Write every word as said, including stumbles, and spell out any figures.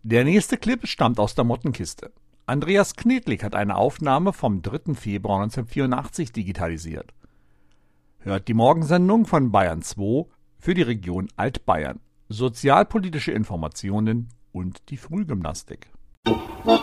Der nächste Clip stammt aus der Mottenkiste. Andreas Knedlik hat eine Aufnahme vom dritten Februar neunzehnhundertvierundachtzig digitalisiert. Hört die Morgensendung von Bayern zwei für die Region Altbayern. Sozialpolitische Informationen und die Frühgymnastik.